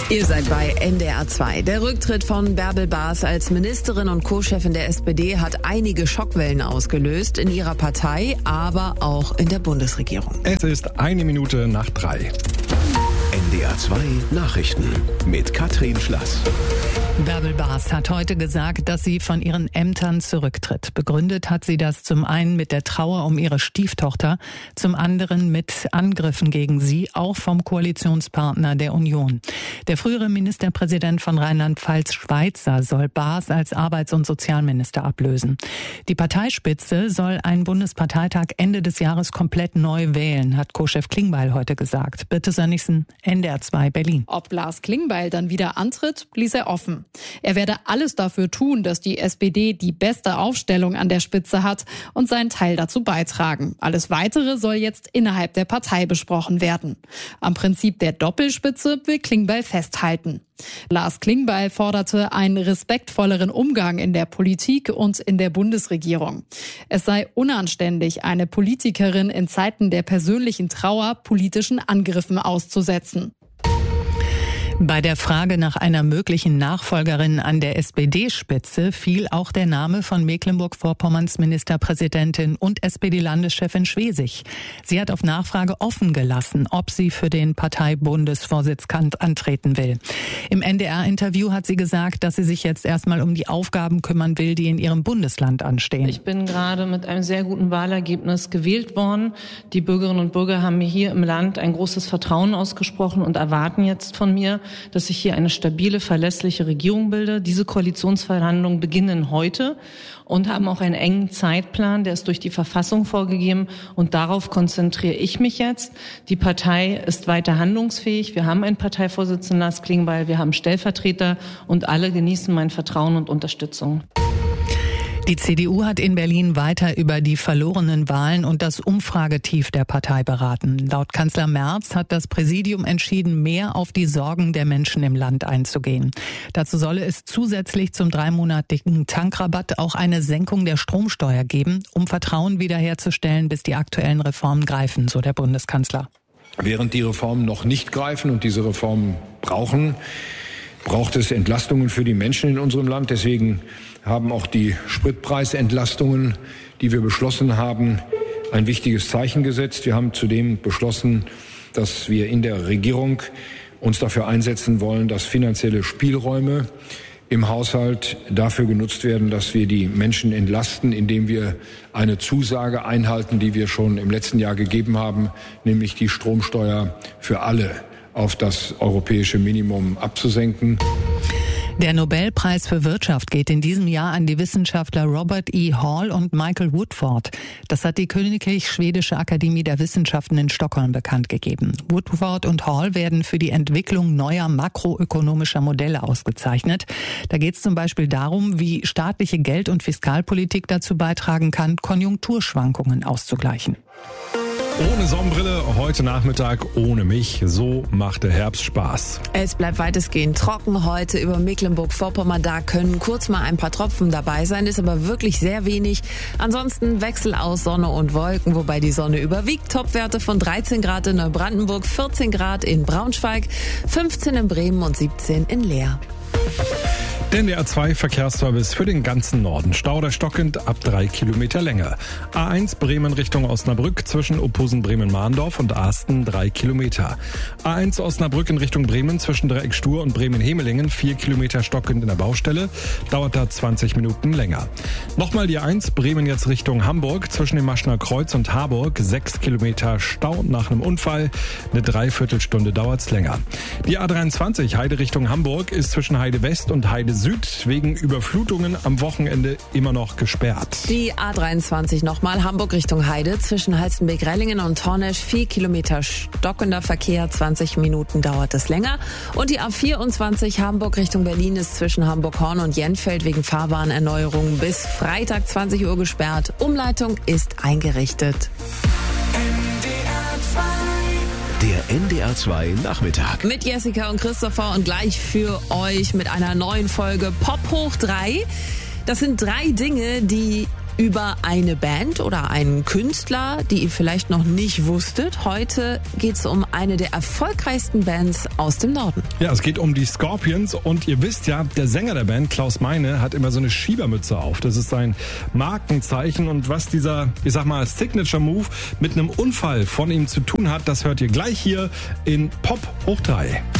Ihr seid bei NDR 2. Der Rücktritt von Bärbel Baas als Ministerin und Co-Chefin der SPD hat einige Schockwellen ausgelöst in ihrer Partei, aber auch in der Bundesregierung. Es ist 1:03. NDR 2 Nachrichten mit Katrin Schlass. Bärbel Baas hat heute gesagt, dass sie von ihren Ämtern zurücktritt. Begründet hat sie das zum einen mit der Trauer um ihre Stieftochter, zum anderen mit Angriffen gegen sie, auch vom Koalitionspartner der Union. Der frühere Ministerpräsident von Rheinland-Pfalz, Schweizer, soll Baas als Arbeits- und Sozialminister ablösen. Die Parteispitze soll einen Bundesparteitag Ende des Jahres komplett neu wählen, hat Co-Chef Klingbeil heute gesagt. Birte Sönnigsen, NDR 2 Berlin. Ob Lars Klingbeil dann wieder antritt, ließ er offen. Er werde alles dafür tun, dass die SPD die beste Aufstellung an der Spitze hat und seinen Teil dazu beitragen. Alles Weitere soll jetzt innerhalb der Partei besprochen werden. Am Prinzip der Doppelspitze will Klingbeil festhalten. Lars Klingbeil forderte einen respektvolleren Umgang in der Politik und in der Bundesregierung. Es sei unanständig, eine Politikerin in Zeiten der persönlichen Trauer politischen Angriffen auszusetzen. Bei der Frage nach einer möglichen Nachfolgerin an der SPD-Spitze fiel auch der Name von Mecklenburg-Vorpommerns Ministerpräsidentin und SPD-Landeschefin Schwesig. Sie hat auf Nachfrage offen gelassen, ob sie für den Parteibundesvorsitz antreten will. Im NDR-Interview hat sie gesagt, dass sie sich jetzt erstmal um die Aufgaben kümmern will, die in ihrem Bundesland anstehen. Ich bin gerade mit einem sehr guten Wahlergebnis gewählt worden. Die Bürgerinnen und Bürger haben mir hier im Land ein großes Vertrauen ausgesprochen und erwarten jetzt von mir, dass ich hier eine stabile, verlässliche Regierung bilde. Diese Koalitionsverhandlungen beginnen heute und haben auch einen engen Zeitplan, der ist durch die Verfassung vorgegeben und darauf konzentriere ich mich jetzt. Die Partei ist weiter handlungsfähig. Wir haben einen Parteivorsitzenden, Lars Klingbeil, wir haben Stellvertreter und alle genießen mein Vertrauen und Unterstützung. Die CDU hat in Berlin weiter über die verlorenen Wahlen und das Umfragetief der Partei beraten. Laut Kanzler Merz hat das Präsidium entschieden, mehr auf die Sorgen der Menschen im Land einzugehen. Dazu solle es zusätzlich zum 3-monatigen Tankrabatt auch eine Senkung der Stromsteuer geben, um Vertrauen wiederherzustellen, bis die aktuellen Reformen greifen, so der Bundeskanzler. Während die Reformen noch nicht greifen und diese Reformen braucht es Entlastungen für die Menschen in unserem Land. Deswegen haben auch die Spritpreisentlastungen, die wir beschlossen haben, ein wichtiges Zeichen gesetzt. Wir haben zudem beschlossen, dass wir in der Regierung uns dafür einsetzen wollen, dass finanzielle Spielräume im Haushalt dafür genutzt werden, dass wir die Menschen entlasten, indem wir eine Zusage einhalten, die wir schon im letzten Jahr gegeben haben, nämlich die Stromsteuer für alle auf das europäische Minimum abzusenken. Der Nobelpreis für Wirtschaft geht in diesem Jahr an die Wissenschaftler Robert E. Hall und Michael Woodford. Das hat die Königlich Schwedische Akademie der Wissenschaften in Stockholm bekannt gegeben. Woodford und Hall werden für die Entwicklung neuer makroökonomischer Modelle ausgezeichnet. Da geht es zum Beispiel darum, wie staatliche Geld- und Fiskalpolitik dazu beitragen kann, Konjunkturschwankungen auszugleichen. Ohne Sonnenbrille, heute Nachmittag ohne mich. So macht der Herbst Spaß. Es bleibt weitestgehend trocken heute über Mecklenburg-Vorpommern. Da können kurz mal ein paar Tropfen dabei sein, ist aber wirklich sehr wenig. Ansonsten Wechsel aus Sonne und Wolken, wobei die Sonne überwiegt. Topwerte von 13 Grad in Neubrandenburg, 14 Grad in Braunschweig, 15 in Bremen und 17 in Leer. Der NDR 2 Verkehrsservice für den ganzen Norden. Stauder stockend ab 3 Kilometer Länge. A1 Bremen Richtung Osnabrück zwischen Opposen-Bremen-Mahndorf und Asten 3 Kilometer. A1 Osnabrück in Richtung Bremen zwischen Dreieck Stur und Bremen-Hemelingen 4 Kilometer stockend in der Baustelle. Dauert da 20 Minuten länger. Nochmal die A1 Bremen jetzt Richtung Hamburg zwischen dem Maschner Kreuz und Harburg 6 Kilometer Stau nach einem Unfall. Eine Dreiviertelstunde dauert's länger. Die A23 Heide Richtung Hamburg ist zwischen Heide West und Heide Süd wegen Überflutungen am Wochenende immer noch gesperrt. Die A23 nochmal, Hamburg Richtung Heide, zwischen Halstenbek-Rellingen und Hornesch 4 Kilometer stockender Verkehr, 20 Minuten dauert es länger. Und die A24 Hamburg Richtung Berlin ist zwischen Hamburg-Horn und Jenfeld wegen Fahrbahnerneuerungen bis Freitag 20 Uhr gesperrt. Umleitung ist eingerichtet. Der NDR 2 Nachmittag. Mit Jessica und Christopher und gleich für euch mit einer neuen Folge Pop hoch 3. Das sind 3 Dinge, die über eine Band oder einen Künstler, die ihr vielleicht noch nicht wusstet. Heute geht es um eine der erfolgreichsten Bands aus dem Norden. Ja, es geht um die Scorpions und ihr wisst ja, der Sänger der Band, Klaus Meine, hat immer so eine Schiebermütze auf. Das ist sein Markenzeichen und was dieser, ich sag mal, Signature Move mit einem Unfall von ihm zu tun hat, das hört ihr gleich hier in Pop hoch 3.